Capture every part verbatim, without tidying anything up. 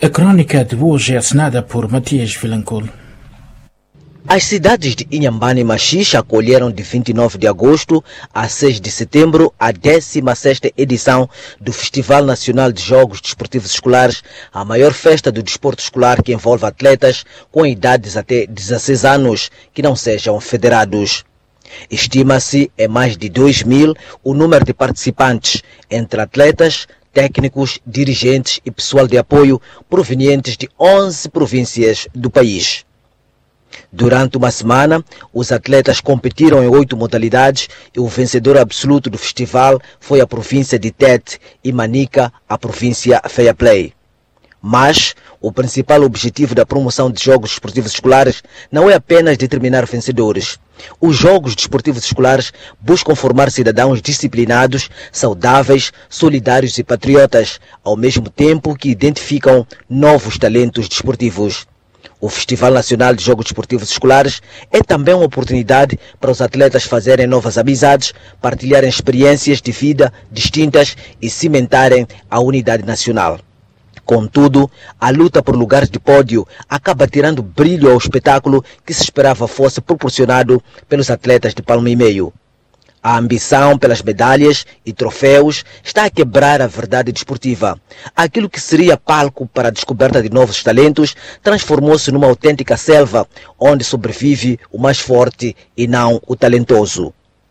A crónica de hoje é assinada por Matias Vilanculo. As cidades de Inhambane e Machixe acolheram de vinte e nove de agosto a seis de setembro a décima sexta edição do Festival Nacional de Jogos Desportivos Escolares, a maior festa do desporto escolar que envolve atletas com idades até dezesseis anos que não sejam federados. Estima-se em mais de dois mil o número de participantes, entre atletas, técnicos, dirigentes e pessoal de apoio provenientes de onze províncias do país. Durante uma semana, os atletas competiram em oito modalidades e o vencedor absoluto do festival foi a província de Tete e Manica, a província Fair Play. Mas o principal objetivo da promoção de Jogos Desportivos Escolares não é apenas determinar vencedores. Os Jogos Desportivos Escolares buscam formar cidadãos disciplinados, saudáveis, solidários e patriotas, ao mesmo tempo que identificam novos talentos desportivos. O Festival Nacional de Jogos Desportivos Escolares é também uma oportunidade para os atletas fazerem novas amizades, partilharem experiências de vida distintas e cimentarem a unidade nacional. Contudo, a luta por lugares de pódio acaba tirando brilho ao espetáculo que se esperava fosse proporcionado pelos atletas de palmo e meio. A ambição pelas medalhas e troféus está a quebrar a verdade desportiva. Aquilo que seria palco para a descoberta de novos talentos transformou-se numa autêntica selva, onde sobrevive o mais forte e não o talentoso.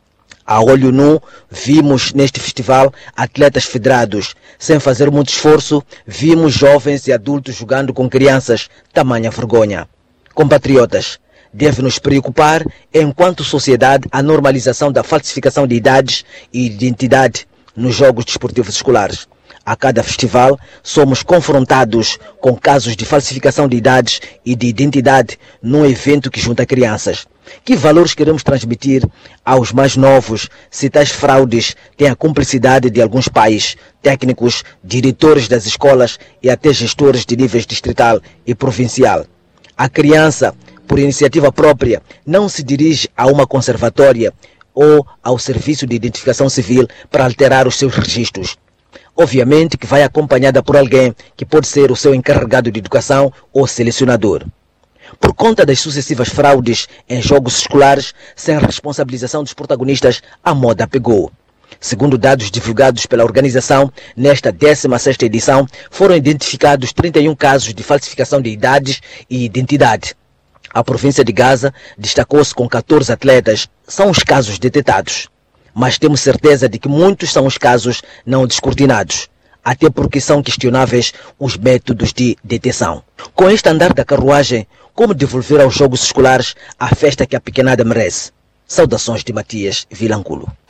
A olho nu, vimos neste festival atletas federados. Sem fazer muito esforço, vimos jovens e adultos jogando com crianças. Tamanha vergonha. Compatriotas, deve nos preocupar, enquanto sociedade, a normalização da falsificação de idades e identidade nos Jogos Desportivos Escolares. A cada festival, somos confrontados com casos de falsificação de idades e de identidade num evento que junta crianças. Que valores queremos transmitir aos mais novos se tais fraudes têm a cumplicidade de alguns pais, técnicos, diretores das escolas e até gestores de níveis distrital e provincial? A criança, por iniciativa própria, não se dirige a uma conservatória ou ao serviço de identificação civil para alterar os seus registros. Obviamente que vai acompanhada por alguém que pode ser o seu encarregado de educação ou selecionador. Por conta das sucessivas fraudes em jogos escolares, sem responsabilização dos protagonistas, a moda pegou. Segundo dados divulgados pela organização, nesta décima sexta edição, foram identificados trinta e um casos de falsificação de idades e identidade. A província de Gaza destacou-se com catorze atletas. São os casos detetados. Mas temos certeza de que muitos são os casos não descortinados, até porque são questionáveis os métodos de detecção. Com este andar da carruagem, como devolver aos Jogos Escolares a festa que a pequenada merece? Saudações de Matias Vilanculo.